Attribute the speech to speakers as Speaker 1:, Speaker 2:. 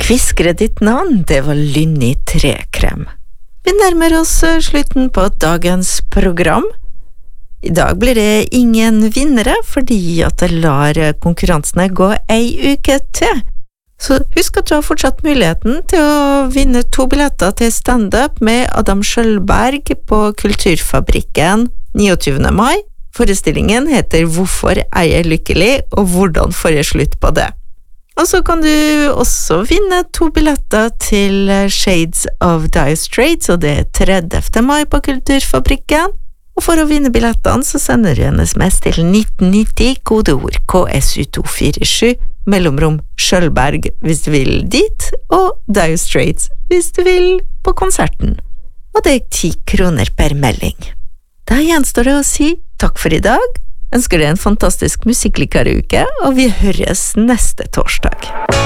Speaker 1: Kviskre ditt navn, det var Lynni Trekrem. Vi nærmer oss slutten på dagens program. I dag blir det ingen vinnere, fordi at jeg lar konkurransene gå ei uke til. Så husk at du har fortsatt muligheten til å vinne 2 billetter til stand-up med Adam Skjølberg på Kulturfabrikken 29. mai. Forestillingen heter Hvorfor er jeg lykkelig, og hvordan får jeg slutt på det? Og så kan du også vinne 2 billetter til Shades of Dire Straits, og det er 30. mai på Kulturfabrikken. Og for å vinne billettene så sender du en SMS til 1990, kodeord KSU247, mellomrom Skjølberg hvis du vil dit, og Dire Straits hvis du vil på konserten. Og det er 10 kroner per melding. Da gjenstår det å si takk for i dag, ønsker deg en fantastisk musikklikareuke, og vi høres neste torsdag.